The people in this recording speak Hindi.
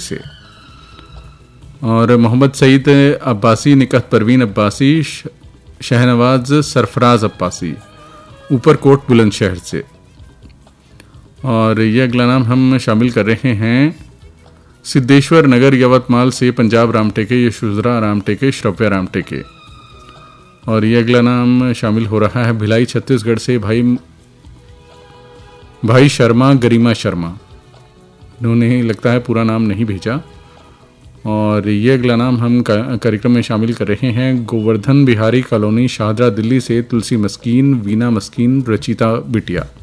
से। और मोहम्मद सईद अब्बासी, निकहत परवीन अब्बासी, शहनवाज सरफराज अब्बासी, ऊपरकोट बुलंदशहर से। और ये अगला नाम हम शामिल कर रहे हैं सिद्धेश्वर नगर यवतमाल से पंजाब रामटेके, यशोधरा रामटेके, श्रव्या रामटेके। और ये अगला नाम शामिल हो रहा है भिलाई छत्तीसगढ़ से भाई शर्मा, गरिमा शर्मा। इन्होंने लगता है पूरा नाम नहीं भेजा। और ये अगला नाम हम कार्यक्रम में शामिल कर रहे हैं गोवर्धन बिहारी कॉलोनी, शाहदरा दिल्ली से तुलसी मस्कीन, वीना मस्कीन, रचिता बिटिया।